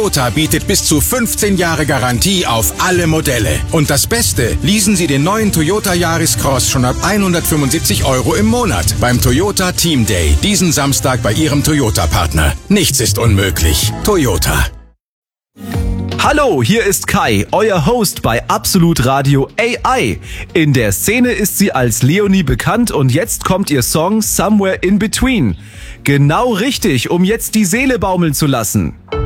Toyota bietet bis zu 15 Jahre Garantie auf alle Modelle. Und das Beste, leasen Sie den neuen Toyota Yaris Cross schon ab 175 € im Monat beim Toyota Team Day, diesen Samstag bei Ihrem Toyota-Partner. Nichts ist unmöglich. Toyota. Hallo, hier ist Kai, euer Host bei Absolut Radio AI. In der Szene ist sie als Leonie bekannt und jetzt kommt ihr Song Somewhere in Between. Genau richtig, um jetzt die Seele baumeln zu lassen.